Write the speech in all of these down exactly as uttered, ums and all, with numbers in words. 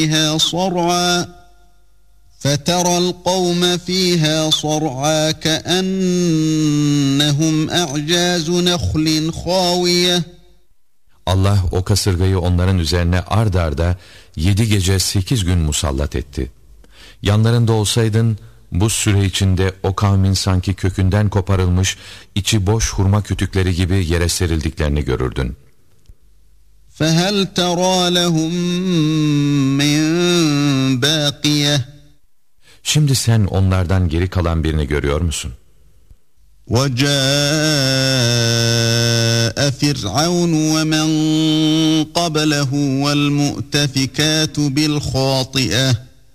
فيها صرعا فترى القوم فيها صرعا كأنهم أعجاز نخل خاوية. Allah o kasırgayı onların üzerine ard arda yedi gece sekiz gün musallat etti. Yanlarında olsaydın bu süre içinde o kavmin sanki kökünden koparılmış içi boş hurma kütükleri gibi yere serildiklerini görürdün. فَهَلْ تَرَى لَهُمْ مِنْ بَاقِيَةٍ. Şimdi sen onlardan geri kalan birini görüyor musun? وَجَاءَ فِرْعَوْنُ وَمَنْ قَبْلَهُ وَالْمُؤْتَفِكَاتُ بِالْخَاطِئَةِ.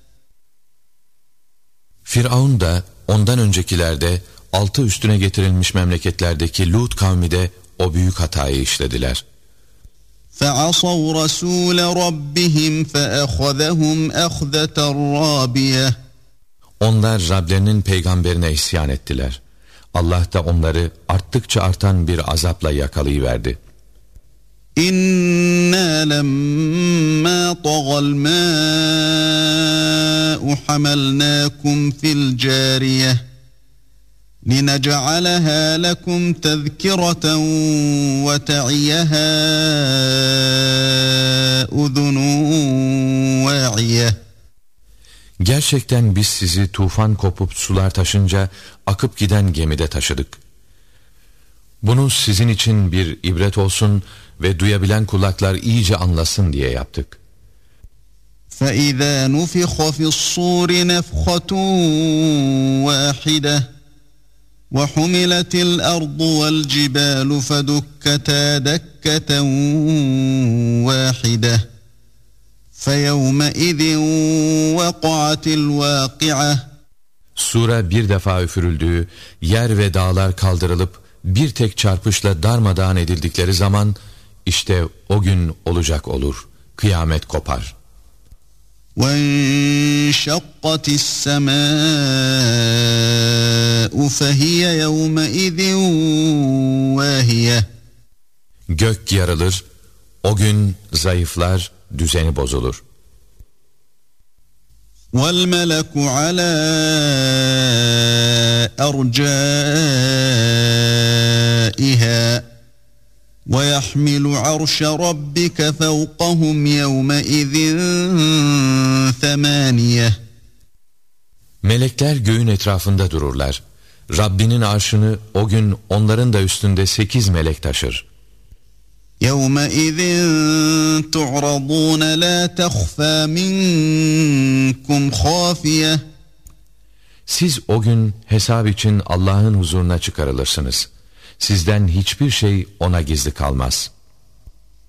Firavun da ondan öncekiler de altı üstüne getirilmiş memleketlerdeki Lut kavmi de o büyük hatayı işlediler. فَعَصَوْا رَسُولَ رَبِّهِمْ فَأَخَذَهُمْ أَخْذَةً رَابِيَةً. Onlar Rablerinin peygamberine isyan ettiler. Allah da onları arttıkça artan bir azapla yakalayıverdi. İnna lemma tagal ma'u hamalnakum fil cariyeh linec'alaha lekum tezkireten ve ta'iyaha uzunun va'iyeh. Gerçekten biz sizi tufan kopup sular taşınca akıp giden gemide taşıdık. Bunu sizin için bir ibret olsun ve duyabilen kulaklar iyice anlasın diye yaptık. فَإِذَا نُفِخَ فِي الصُّورِ نَفْخَةٌ وَاحِدَةٌ وَحُمِلَتِ الْأَرْضُ وَالْجِبَالُ فَدُكَّتَا دَكَّةً وَاحِدَةً فَيَوْمَئِذٍ وَقَعَتِ الْوَاقِعَةُ. Sura bir defa üfürüldüğü, yer ve dağlar kaldırılıp bir tek çarpışla darmadağın edildikleri zaman işte o gün olacak olur. Kıyamet kopar. وَانشَقَّتِ السَّمَاءُ فَهِيَ يَوْمَئِذٍ وَاهِيَةٌ. Gök yarılır, o gün zayıflar, düzeni bozulur. وَالْمَلَكُ عَلَى أَرْجَائِهَا وَيَحْمِلُ عَرْشَ رَبِّكَ فَوْقَهُمْ يَوْمَئِذٍ ثَمَانِيَةٌ. Melekler göğün etrafında dururlar. Rabbinin arşını o gün onların da üstünde sekiz melek taşır. يَوْمَئِذٍ تُعْرَضُونَ لَا تَخْفَى مِنْكُمْ خَافِيَةٌ. Siz o gün hesap için Allah'ın huzuruna çıkarılırsınız. Sizden hiçbir şey ona gizli kalmaz.